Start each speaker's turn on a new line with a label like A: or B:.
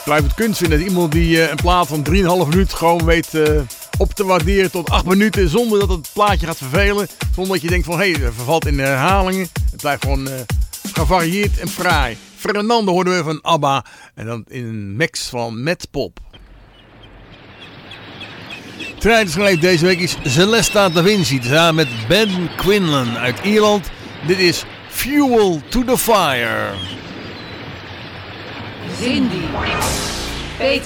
A: blijf het kunst vinden dat iemand die een plaat van 3,5 minuut gewoon weet op te waarderen tot 8 minuten zonder dat het plaatje gaat vervelen. Zonder dat je denkt van hé, het vervalt in herhalingen. Het blijft gewoon gevarieerd en fraai. Fernando hoorden we van ABBA en dan in een mix van Madpop. Trein deze week is Celesta Da Vinci samen met Ben Quinlan uit Ierland. Dit is Fuel to the Fire.
B: Cindy, Peter.